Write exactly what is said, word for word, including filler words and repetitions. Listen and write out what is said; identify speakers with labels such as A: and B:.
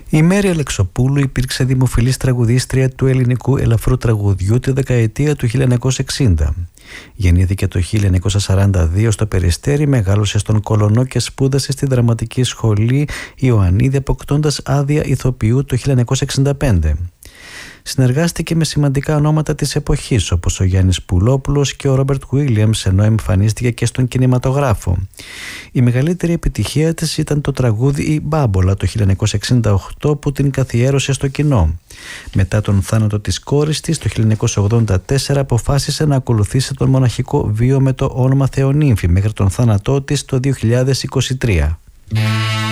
A: Η Μέρη Αλεξοπούλου υπήρξε δημοφιλής τραγουδίστρια του ελληνικού ελαφρού τραγουδιού τη δεκαετία του χίλια εννιακόσια εξήντα. Γεννήθηκε το χίλια εννιακόσια σαράντα δύο στο Περιστέρι, μεγάλωσε στον Κολονό και σπούδασε στη Δραματική Σχολή Ιωαννίδη, αποκτώντας άδεια ηθοποιού το χίλια εννιακόσια εξήντα πέντε. Συνεργάστηκε με σημαντικά ονόματα της εποχής όπως ο Γιάννης Πουλόπουλος και ο Ρόμπερτ Γουίλιαμς, ενώ εμφανίστηκε και στον κινηματογράφο. Η μεγαλύτερη επιτυχία της ήταν το τραγούδι «Η Μπάμπολα» το χίλια εννιακόσια εξήντα οκτώ, που την καθιέρωσε στο κοινό. Μετά τον θάνατο της κόρης της το χίλια εννιακόσια ογδόντα τέσσερα αποφάσισε να ακολουθήσει τον μοναχικό βίο με το όνομα Θεονύμφη μέχρι τον θάνατό της το δύο χιλιάδες είκοσι τρία.